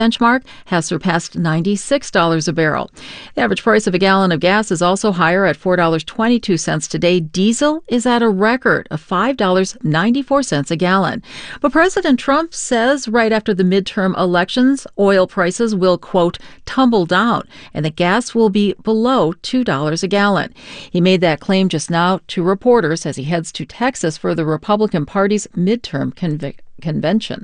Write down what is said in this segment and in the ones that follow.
benchmark has surpassed $96 a barrel. The average price of a gallon of gas is also higher at $4.22 today. Diesel is at a record of $5.94 a gallon. But President Trump says right after the midterm elections, oil prices will, quote, tumble down, and that gas will be below $2 a gallon. He made that claim just now to reporters as he heads to Texas for the Republican Party's midterm convention.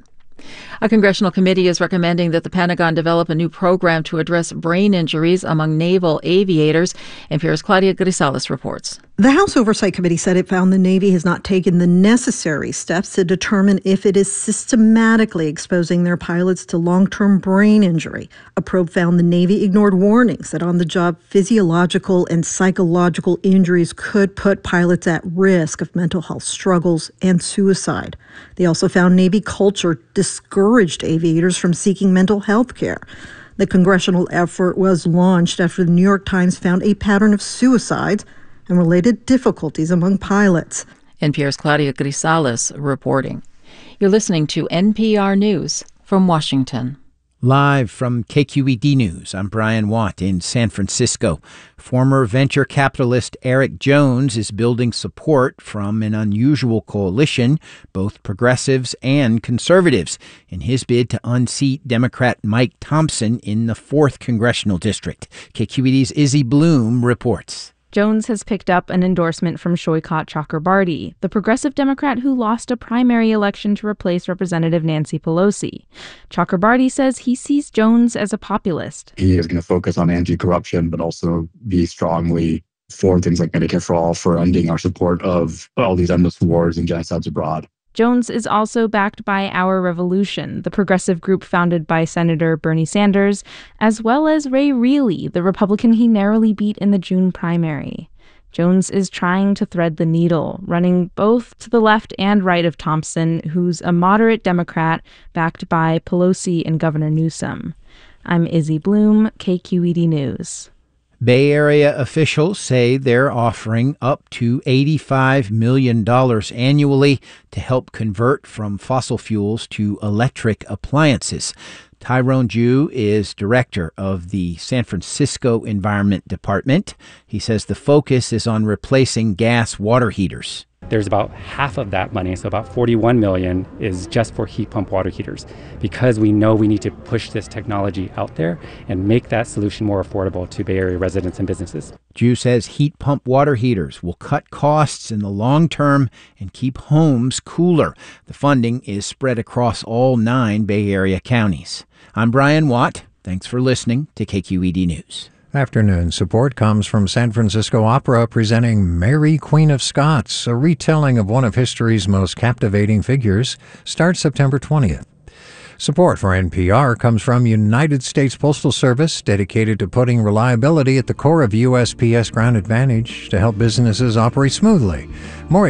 A congressional committee is recommending that the Pentagon develop a new program to address brain injuries among naval aviators. NPR's Claudia Grisales reports. The House Oversight Committee said it found the Navy has not taken the necessary steps to determine if it is systematically exposing their pilots to long-term brain injury. A probe found the Navy ignored warnings that on-the-job physiological and psychological injuries could put pilots at risk of mental health struggles and suicide. They also found Navy culture discouraged aviators from seeking mental health care. The congressional effort was launched after the New York Times found a pattern of suicides and related difficulties among pilots. NPR's Claudia Grisales reporting. You're listening to NPR News from Washington. Live from KQED News, I'm Brian Watt in San Francisco. Former venture capitalist Eric Jones is building support from an unusual coalition, both progressives and conservatives, in his bid to unseat Democrat Mike Thompson in the 4th Congressional District. KQED's Izzy Bloom reports. Jones has picked up an endorsement from Shoykot Chakrabarti, the progressive Democrat who lost a primary election to replace Representative Nancy Pelosi. Chakrabarti says he sees Jones as a populist. He is going to focus on anti-corruption, but also be strongly for things like Medicare for All, for ending our support of all these endless wars and genocides abroad. Jones is also backed by Our Revolution, the progressive group founded by Senator Bernie Sanders, as well as Ray Reilly, the Republican he narrowly beat in the June primary. Jones is trying to thread the needle, running both to the left and right of Thompson, who's a moderate Democrat backed by Pelosi and Governor Newsom. I'm Izzy Bloom, KQED News. Bay Area officials say they're offering up to $85 million annually to help convert from fossil fuels to electric appliances. Tyrone Jew is director of the San Francisco Environment Department. He says the focus is on replacing gas water heaters. There's about half of that money, so about $41 million, is just for heat pump water heaters, because we know we need to push this technology out there and make that solution more affordable to Bay Area residents and businesses. Jew says heat pump water heaters will cut costs in the long term and keep homes cooler. The funding is spread across all 9 Bay Area counties. I'm Brian Watt. Thanks for listening to KQED News. Afternoon support comes from San Francisco Opera presenting Mary, Queen of Scots, a retelling of one of history's most captivating figures, starts September 20th. Support for NPR comes from United States Postal Service, dedicated to putting reliability at the core of USPS Ground Advantage to help businesses operate smoothly. More at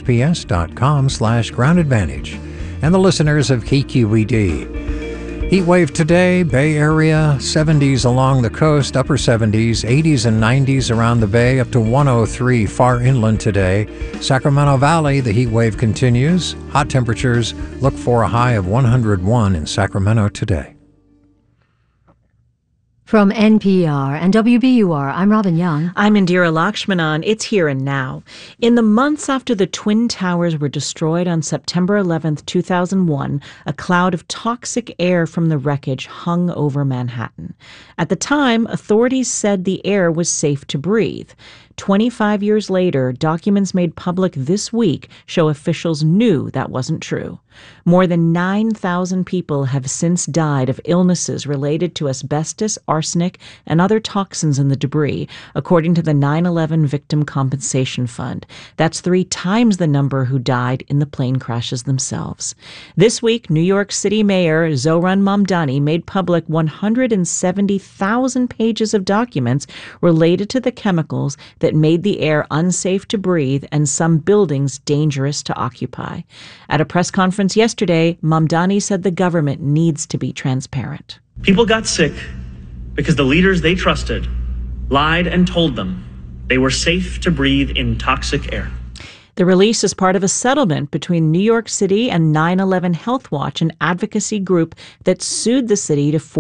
USPS.com/Ground Advantage. And the listeners of KQED. Heat wave today, Bay Area, 70s along the coast, upper 70s, 80s and 90s around the Bay, up to 103 far inland today. Sacramento Valley, the heat wave continues. Hot temperatures, look for a high of 101 in Sacramento today. From NPR and WBUR, I'm Robin Young. I'm Indira Lakshmanan. It's here and now. In the months after the Twin Towers were destroyed on September 11th, 2001, a cloud of toxic air from the wreckage hung over Manhattan. At the time, authorities said the air was safe to breathe. 25 years later, documents made public this week show officials knew that wasn't true. More than 9,000 people have since died of illnesses related to asbestos, arsenic, and other toxins in the debris, according to the 9/11 Victim Compensation Fund. That's 3 times the number who died in the plane crashes themselves. This week, New York City Mayor Zohran Mamdani made public 170,000 pages of documents related to the chemicals that made the air unsafe to breathe and some buildings dangerous to occupy. At a press conference yesterday, Mamdani said the government needs to be transparent. People got sick because the leaders they trusted lied and told them they were safe to breathe in toxic air. The release is part of a settlement between New York City and 9/11 Health Watch, an advocacy group that sued the city to